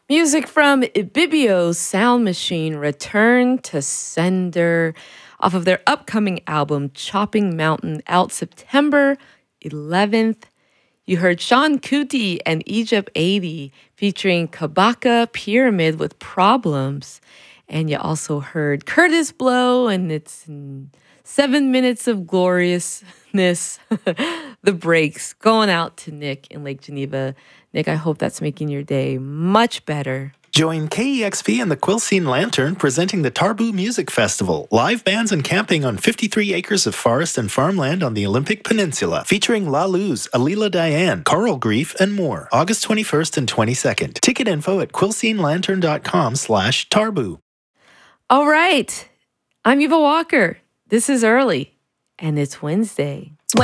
Music from Ibibio's Sound Machine, Return to Sender, off of their upcoming album, Chopping Mountain, out September 11th. You heard Sean Kuti and Egypt 80 featuring Kabaka Pyramid with Problems. And you also heard Curtis Blow and it's 7 minutes of gloriousness. The breaks going out to Nick in Lake Geneva. Nick, I hope that's making your day much better. Join KEXP and the Quilcene Lantern presenting the Tarbu Music Festival. Live bands and camping on 53 acres of forest and farmland on the Olympic Peninsula. Featuring La Luz, Alila Diane, Coral Grief, and more. August 21st and 22nd. Ticket info at quilcenelantern.com/Tarbu. All right. I'm Eva Walker. This is Early, and it's Wednesday.